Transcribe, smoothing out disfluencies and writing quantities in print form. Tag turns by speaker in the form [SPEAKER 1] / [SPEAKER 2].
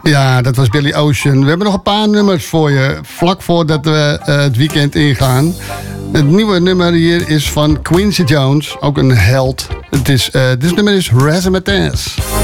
[SPEAKER 1] Ja, dat was Billy Ocean. We hebben nog een paar nummers voor je, vlak voordat we het weekend ingaan. Het nieuwe nummer hier is van Quincy Jones, ook een held. Dit nummer is Razzmatazz.